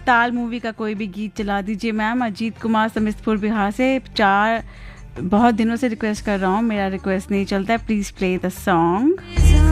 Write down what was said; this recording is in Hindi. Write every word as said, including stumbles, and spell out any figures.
ताल मूवी का कोई भी गीत चला दीजिए मैम। अजीत कुमार समिस्तपुर बिहार से। चार बहुत दिनों से रिक्वेस्ट कर रहा हूँ, मेरा रिक्वेस्ट नहीं चलता है। Please play the song.